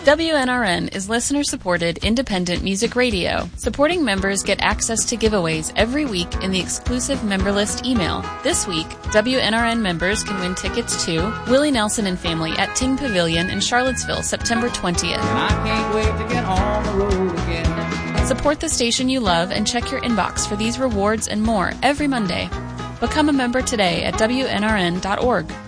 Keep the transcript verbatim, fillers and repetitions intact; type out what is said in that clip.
W N R N is listener-supported independent music radio. Supporting members get access to giveaways every week in the exclusive member list email. This week, W N R N members can win tickets to Willie Nelson and Family at Ting Pavilion in Charlottesville, September twentieth. And I can't wait to get on the road again. Support the station you love and check your inbox for these rewards and more every Monday. Become a member today at W N R N dot org.